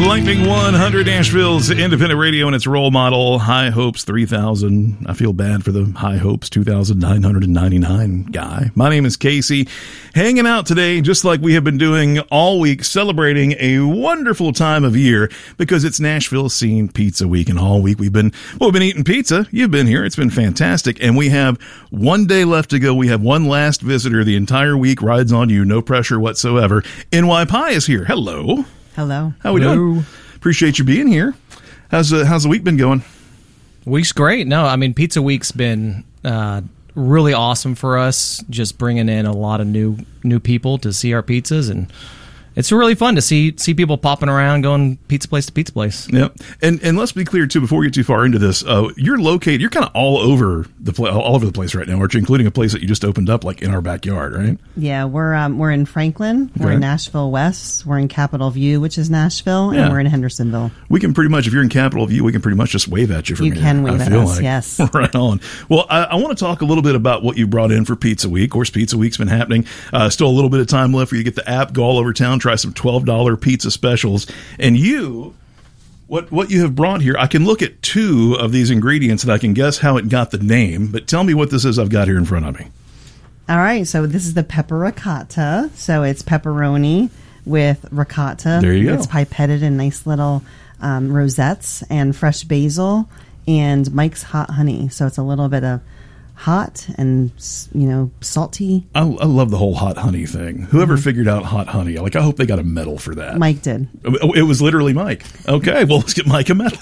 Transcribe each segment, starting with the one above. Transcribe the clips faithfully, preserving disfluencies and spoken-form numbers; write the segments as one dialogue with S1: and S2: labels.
S1: Lightning one hundred, Nashville's independent radio and its role model, High Hopes three thousand. I feel bad for the High Hopes two thousand nine hundred ninety-nine guy. My name is Casey, hanging out today just like we have been doing all week, celebrating a wonderful time of year because it's Nashville Scene Pizza Week, and all week we've been, well, we've been eating pizza. You've been here. It's been fantastic, and we have one day left to go. We have one last visitor. The entire week rides on you, no pressure whatsoever. N Y Pie is here. Hello.
S2: Hello.
S1: How we
S3: Hello.
S1: doing? Appreciate you being here. How's uh, how's the week been going?
S3: Week's great. No, I mean, Pizza Week's been uh, really awesome for us, just bringing in a lot of new new people to see our pizzas, and it's really fun to see see people popping around, going pizza place to pizza place.
S1: Yep. And and let's be clear too, before we get too far into this, uh, you're located, you're kind of all over the pla- all over the place right now, aren't you? Including a place that you just opened up, like in our backyard, right?
S2: Yeah, we're um, we're in Franklin, we're
S1: Okay.
S2: in Nashville West, we're in Capitol View, which is Nashville,
S1: Yeah.
S2: and we're in Hendersonville.
S1: We can pretty much, if you're in Capitol View, we can pretty much just wave at you from
S2: You
S1: here.
S2: can wave
S1: I
S2: at
S1: feel
S2: us,
S1: like.
S2: yes.
S1: Right on. Well, I, I want to talk a little bit about what you brought in for Pizza Week. Of course, Pizza Week's been happening. Uh, still a little bit of time left for you to get the app, go all over town, try some twelve dollars pizza specials. And you, what what you have brought here, I can look at two of these ingredients and I can guess how it got the name, but tell me what this is I've got here in front of me.
S2: All right, so this is the pepper ricotta. So it's pepperoni with ricotta.
S1: There you go.
S2: It's pipetted in nice little um, rosettes and fresh basil and Mike's hot honey. So it's a little bit of hot and, you know, salty.
S1: I, I love the whole hot honey thing. Whoever figured out hot honey, like I hope they got a medal for that.
S2: Mike did.
S1: It was literally Mike. Okay, well, let's get Mike a medal.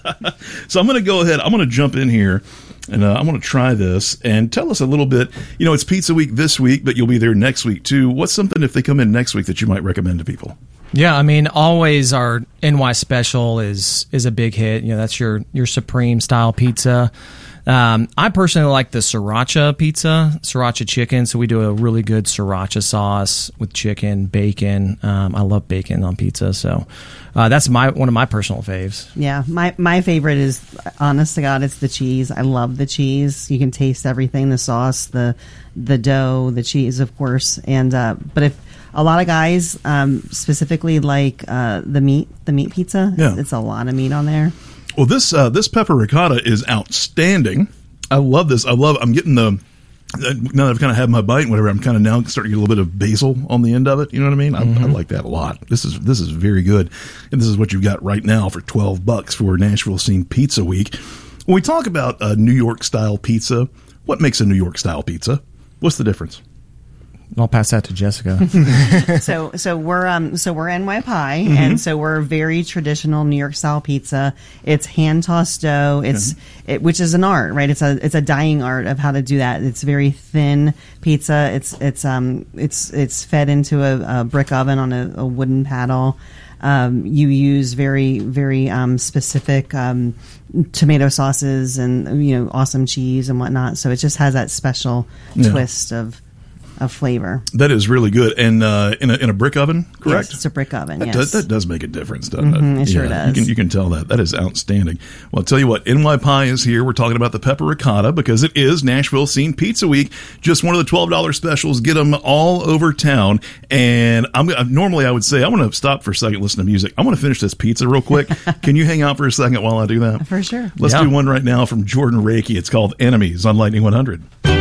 S1: So I'm going to go ahead. I'm going to jump in here, and uh, I'm going to try this and tell us a little bit. You know, it's Pizza Week this week, but you'll be there next week, too. What's something, if they come in next week, that you might recommend to people?
S3: Yeah, I mean, always our N Y special is is a big hit. You know, that's your your supreme style pizza. Um, I personally like the sriracha pizza, sriracha chicken. So we do a really good sriracha sauce with chicken, bacon. Um, I love bacon on pizza, so uh, that's my one of my personal faves.
S2: Yeah, my my favorite is, honest to God, it's the cheese. I love the cheese. You can taste everything, the sauce, the the dough, the cheese, of course. And uh, but if a lot of guys um, specifically like uh, the meat, the meat pizza,
S1: Yeah.
S2: it's a lot of meat on there.
S1: Well, this uh, this pepper ricotta is outstanding. I love this. I love. I'm getting the. Now that I've kind of had my bite and whatever, I'm kind of now starting to get a little bit of basil on the end of it. You know what I mean? I,
S3: Mm-hmm.
S1: I like that a lot. This is this is very good, and this is what you've got right now for twelve bucks for Nashville Scene Pizza Week. When we talk about a New York style pizza, what makes a New York style pizza? What's the difference?
S3: I'll pass that to Jessica.
S2: so so we're um so we're N Y Pie,
S1: Mm-hmm.
S2: and so we're very traditional New York style pizza. It's hand tossed dough. It's it, which is an art, right? It's a it's a dying art of how to do that. It's very thin pizza. It's it's um it's it's fed into a, a brick oven on a, a wooden paddle. Um, you use very very um, specific um, tomato sauces and, you know, awesome cheese and whatnot. So it just has that special
S1: Yeah.
S2: twist of. Of flavor.
S1: That is really good, and uh, in a in a brick oven, correct?
S2: Yes, it's a brick oven.
S1: That,
S2: yes.
S1: does, that does make a difference, doesn't
S2: Mhm,
S1: it?
S2: it sure
S1: You
S2: does.
S1: can you can tell that. That is outstanding. Well, I'll tell you what, N Y Pie is here. We're talking about the pepper ricotta because it is Nashville Scene Pizza Week. Just one of the twelve dollars specials. Get them all over town. And I'm uh, normally I would say I want to stop for a second, listen to music. I want to finish this pizza real quick. Can you hang out for a second while I do that?
S2: For sure.
S1: Let's
S3: Yeah.
S1: do one right now from Jordan Reiki. It's called Enemies on Lightning one hundred.